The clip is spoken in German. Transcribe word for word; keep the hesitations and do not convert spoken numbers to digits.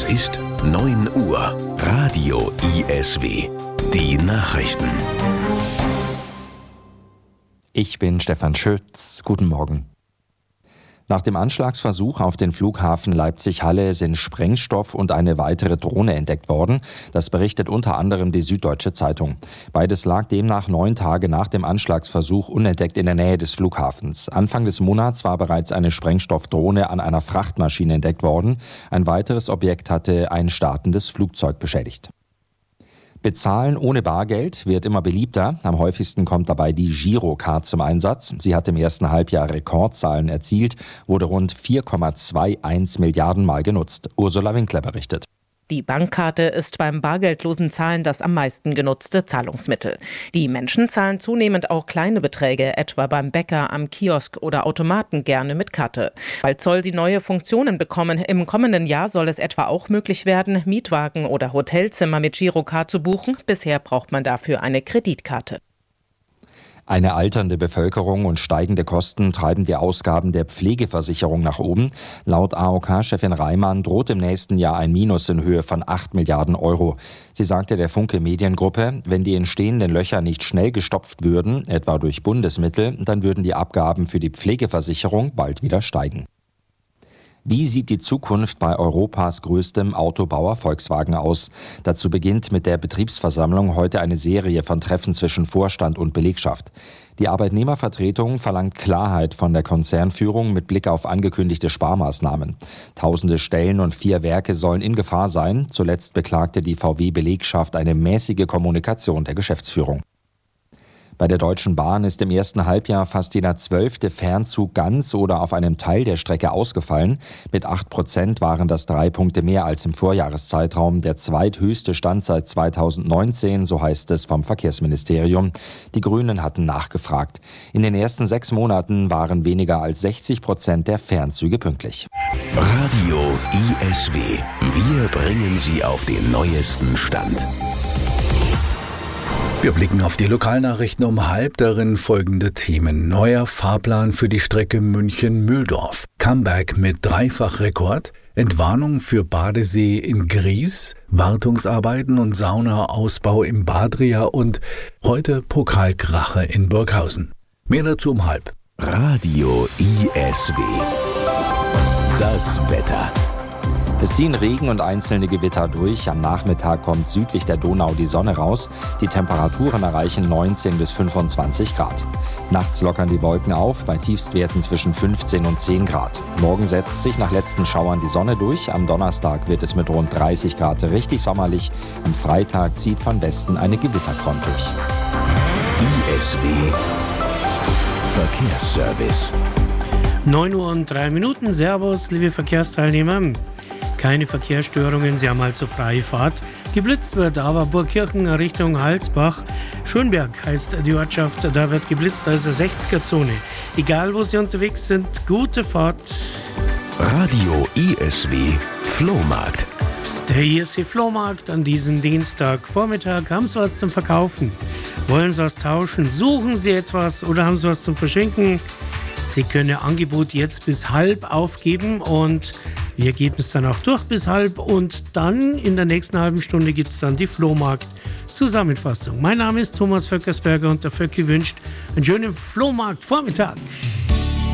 ist neun Uhr. Radio I S W. Die Nachrichten. Ich bin Stefan Schütz. Guten Morgen. Nach dem Anschlagsversuch auf den Flughafen Leipzig-Halle sind Sprengstoff und eine weitere Drohne entdeckt worden. Das berichtet unter anderem die Süddeutsche Zeitung. Beides lag demnach neun Tage nach dem Anschlagsversuch unentdeckt in der Nähe des Flughafens. Anfang des Monats war bereits eine Sprengstoffdrohne an einer Frachtmaschine entdeckt worden. Ein weiteres Objekt hatte ein startendes Flugzeug beschädigt. Bezahlen ohne Bargeld wird immer beliebter. Am häufigsten kommt dabei die Girocard zum Einsatz. Sie hat im ersten Halbjahr Rekordzahlen erzielt, wurde rund vier Komma einundzwanzig Milliarden Mal genutzt. Ursula Winkler berichtet. Die Bankkarte ist beim bargeldlosen Zahlen das am meisten genutzte Zahlungsmittel. Die Menschen zahlen zunehmend auch kleine Beträge, etwa beim Bäcker, am Kiosk oder Automaten gerne mit Karte. Bald soll sie neue Funktionen bekommen. Im kommenden Jahr soll es etwa auch möglich werden, Mietwagen oder Hotelzimmer mit Girocard zu buchen. Bisher braucht man dafür eine Kreditkarte. Eine alternde Bevölkerung und steigende Kosten treiben die Ausgaben der Pflegeversicherung nach oben. Laut A O K-Chefin Reimann droht im nächsten Jahr ein Minus in Höhe von acht Milliarden Euro. Sie sagte der Funke Mediengruppe, wenn die entstehenden Löcher nicht schnell gestopft würden, etwa durch Bundesmittel, dann würden die Abgaben für die Pflegeversicherung bald wieder steigen. Wie sieht die Zukunft bei Europas größtem Autobauer Volkswagen aus? Dazu beginnt mit der Betriebsversammlung heute eine Serie von Treffen zwischen Vorstand und Belegschaft. Die Arbeitnehmervertretung verlangt Klarheit von der Konzernführung mit Blick auf angekündigte Sparmaßnahmen. Tausende Stellen und vier Werke sollen in Gefahr sein. Zuletzt beklagte die V W-Belegschaft eine mäßige Kommunikation der Geschäftsführung. Bei der Deutschen Bahn ist im ersten Halbjahr fast jeder zwölfte Fernzug ganz oder auf einem Teil der Strecke ausgefallen. Mit acht Prozent waren das drei Punkte mehr als im Vorjahreszeitraum. Der zweithöchste Stand seit zweitausendneunzehn, so heißt es vom Verkehrsministerium. Die Grünen hatten nachgefragt. In den ersten sechs Monaten waren weniger als sechzig Prozent der Fernzüge pünktlich. Radio I S W. Wir bringen Sie auf den neuesten Stand. Wir blicken auf die Lokalnachrichten um halb, darin folgende Themen. Neuer Fahrplan für die Strecke München-Mühldorf. Comeback mit Dreifachrekord. Entwarnung für Badesee in Gries. Wartungsarbeiten und Saunaausbau im Badria und heute Pokalkrache in Burghausen. Mehr dazu um halb. Radio I S W. Das Wetter. Es ziehen Regen und einzelne Gewitter durch. Am Nachmittag kommt südlich der Donau die Sonne raus. Die Temperaturen erreichen neunzehn bis fünfundzwanzig Grad. Nachts lockern die Wolken auf, bei Tiefstwerten zwischen fünfzehn und zehn Grad. Morgen setzt sich nach letzten Schauern die Sonne durch. Am Donnerstag wird es mit rund dreißig Grad richtig sommerlich. Am Freitag zieht von Westen eine Gewitterfront durch. I S W Verkehrsservice. neun Uhr und drei Minuten. Servus, liebe Verkehrsteilnehmer. Keine Verkehrsstörungen, Sie haben also freie Fahrt. Geblitzt wird aber Burgkirchen Richtung Halsbach. Schönberg heißt die Ortschaft, da wird geblitzt, da ist eine sechziger-Zone. Egal, wo Sie unterwegs sind, gute Fahrt. Radio I S W Flohmarkt. Der I S W Flohmarkt an diesem Dienstagvormittag. Haben Sie was zum Verkaufen? Wollen Sie was tauschen? Suchen Sie etwas oder haben Sie was zum Verschenken? Sie können Ihr Angebot jetzt bis halb aufgeben und wir geben es dann auch durch bis halb und dann in der nächsten halben Stunde gibt es dann die Flohmarkt-Zusammenfassung. Mein Name ist Thomas Vöckersberger und der Vöcki wünscht einen schönen Flohmarkt-Vormittag.